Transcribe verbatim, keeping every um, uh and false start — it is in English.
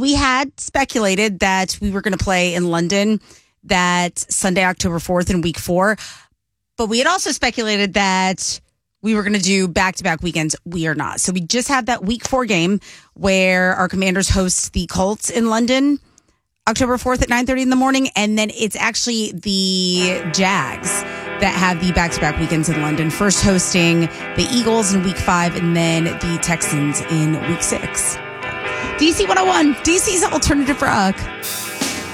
we had speculated that we were going to play in London that Sunday, October fourth in week four. But we had also speculated that we were going to do back-to-back weekends. We are not. So we just have that week four game where our Commanders host the Colts in London, October fourth at nine thirty in the morning. And then it's actually the Jags that have the back-to-back weekends in London. First hosting the Eagles in week five and then the Texans in week six. D C one oh one, D C's alternative rock.